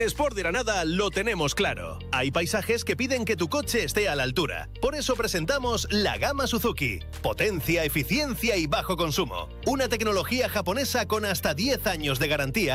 Sport de Granada lo tenemos claro. Hay paisajes que piden que tu coche esté a la altura. Por eso presentamos la gama Suzuki. Potencia, eficiencia y bajo consumo. Una tecnología japonesa con hasta 10 años de garantía